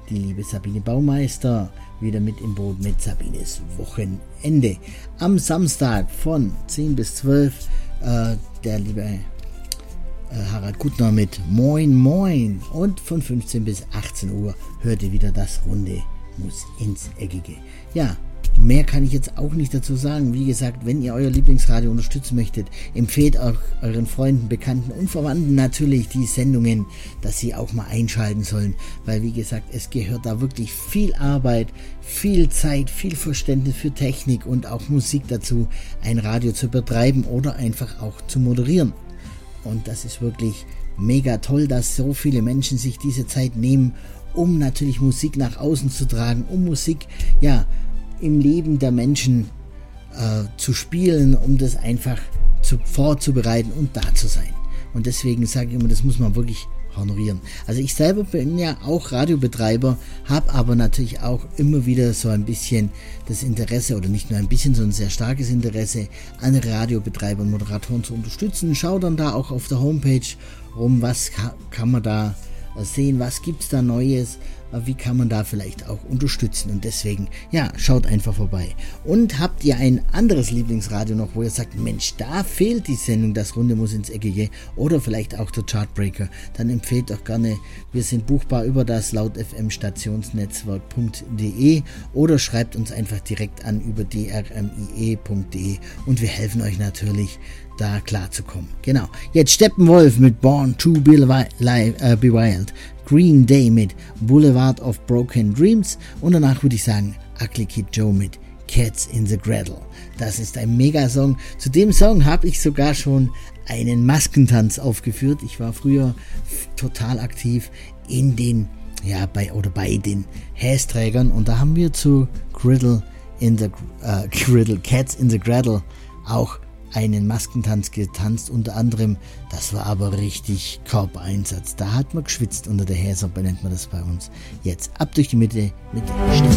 die liebe Sabine Baumeister wieder mit im Boot mit Sabines Wochenende. Am Samstag von 10 bis 12 der liebe Harald Kuttner mit Moin Moin, und von 15 bis 18 Uhr hört ihr wieder das Runde Muss ins Eckige. Ja, mehr kann ich jetzt auch nicht dazu sagen. Wie gesagt, wenn ihr euer Lieblingsradio unterstützen möchtet, empfehlt auch euren Freunden, Bekannten und Verwandten natürlich die Sendungen, dass sie auch mal einschalten sollen, weil wie gesagt, es gehört da wirklich viel Arbeit, viel Zeit, viel Verständnis für Technik und auch Musik dazu, ein Radio zu betreiben oder einfach auch zu moderieren. Und das ist wirklich mega toll, dass so viele Menschen sich diese Zeit nehmen, um natürlich Musik nach außen zu tragen, um Musik, ja, im Leben der Menschen zu spielen, um das einfach vorzubereiten und da zu sein. Und deswegen sage ich immer, das muss man wirklich honorieren. Also ich selber bin ja auch Radiobetreiber, habe aber natürlich auch immer wieder so ein bisschen das Interesse, oder nicht nur ein bisschen, sondern sehr starkes Interesse, andere Radiobetreiber und Moderatoren zu unterstützen. Schau dann da auch auf der Homepage rum, was kann man da sehen, was gibt's da Neues, wie kann man da vielleicht auch unterstützen, und deswegen, ja, schaut einfach vorbei. Und habt ihr ein anderes Lieblingsradio noch, wo ihr sagt, Mensch, da fehlt die Sendung, das Runde muss ins Eckige, oder vielleicht auch der Chartbreaker, dann empfehlt doch gerne, wir sind buchbar über das lautfm-stationsnetzwerk.de oder schreibt uns einfach direkt an über drmie.de und wir helfen euch natürlich, da klarzukommen. Genau. Jetzt Steppenwolf mit Born to Be Wild, Green Day mit Boulevard of Broken Dreams und danach würde ich sagen Ugly Kid Joe mit Cats in the Cradle. Das ist ein Megasong. Zu dem Song habe ich sogar schon einen Maskentanz aufgeführt. Ich war früher total aktiv in den, ja, bei den Hästrägern, und da haben wir zu Cats in the Cradle auch einen Maskentanz getanzt, unter anderem, das war aber richtig Körpereinsatz. Da hat man geschwitzt unter der Häser, nennt man das bei uns. Jetzt ab durch die Mitte mit